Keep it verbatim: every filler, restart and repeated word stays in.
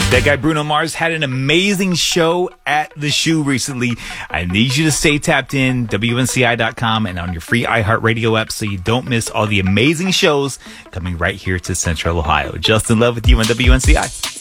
That guy Bruno Mars had an amazing show at the Shoe recently. I need you to stay tapped in, W N C I dot com and on your free iHeartRadio app so you don't miss all the amazing shows coming right here to Central Ohio. Justin Love with you on W N C I.